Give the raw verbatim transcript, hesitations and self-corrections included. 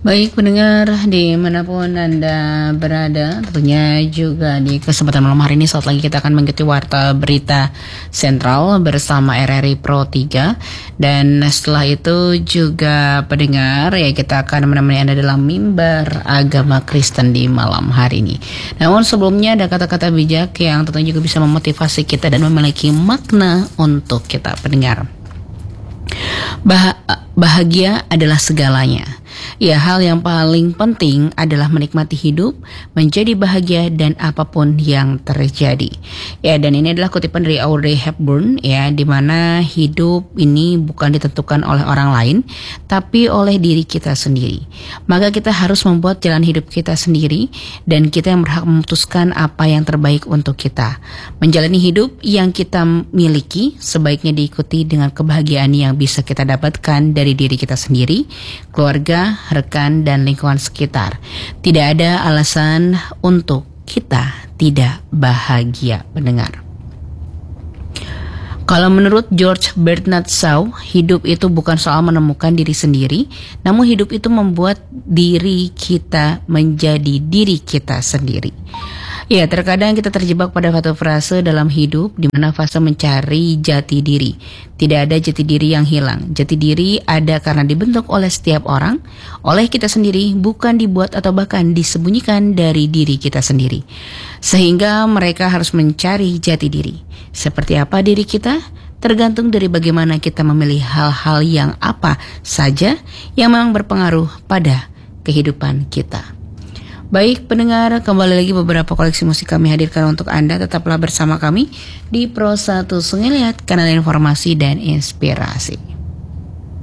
Baik pendengar dimanapun Anda berada, tentunya juga di kesempatan malam hari ini saat lagi kita akan mengikuti Warta Berita Sentral bersama R R I Pro tiga. Dan setelah itu juga pendengar ya kita akan menemani Anda dalam mimbar agama Kristen di malam hari ini. Namun sebelumnya ada kata-kata bijak yang tentunya juga bisa memotivasi kita dan memiliki makna untuk kita pendengar. Bah- bahagia adalah segalanya. Ya, hal yang paling penting adalah menikmati hidup, menjadi bahagia dan apapun yang terjadi. Ya, dan ini adalah kutipan dari Audrey Hepburn ya, di mana hidup ini bukan ditentukan oleh orang lain, tapi oleh diri kita sendiri. Maka kita harus membuat jalan hidup kita sendiri dan kita yang berhak memutuskan apa yang terbaik untuk kita. Menjalani hidup yang kita miliki sebaiknya diikuti dengan kebahagiaan yang bisa kita dapatkan dari diri kita sendiri, keluarga, rekan, dan lingkungan sekitar. Tidak ada alasan untuk kita tidak bahagia, pendengar. Kalau menurut George Bernard Shaw, hidup itu bukan soal menemukan diri sendiri, namun hidup itu membuat diri kita menjadi diri kita sendiri. Ya, terkadang kita terjebak pada satu fase dalam hidup di mana fase mencari jati diri. Tidak ada jati diri yang hilang. Jati diri ada karena dibentuk oleh setiap orang, oleh kita sendiri, bukan dibuat atau bahkan disembunyikan dari diri kita sendiri. Sehingga mereka harus mencari jati diri. Seperti apa diri kita? Tergantung dari bagaimana kita memilih hal-hal yang apa saja yang memang berpengaruh pada kehidupan kita. Baik pendengar, kembali lagi beberapa koleksi musik kami hadirkan untuk Anda. Tetaplah bersama kami di Pro satu Sungai Liat, kanal informasi dan inspirasi.